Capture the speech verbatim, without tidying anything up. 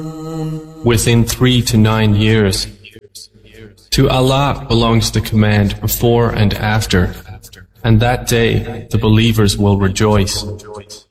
within three to nine years. To Allah belongs the command before and after, and that day the believers will rejoice.